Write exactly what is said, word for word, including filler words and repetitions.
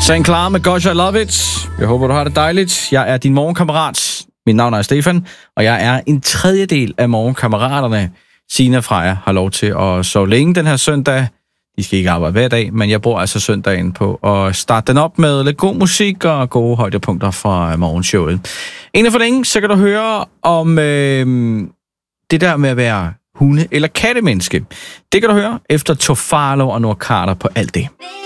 St. Clara med Gosh, I Love It. Jeg håber, du har det dejligt. Jeg er din morgenkammerat. Mit navn er Stefan, og jeg er en tredjedel af morgenkammeraterne. Sina og Freja har lov til at sove længe den her søndag. De skal ikke arbejde hver dag, men jeg bruger altså søndagen på at starte den op med lidt god musik og gode højdepunkter fra morgenshowet. Inden for længe, så kan du høre om øh, det der med at være hunde- eller kattemenneske. Det kan du høre efter Tofalo og Nordcarter på alt det.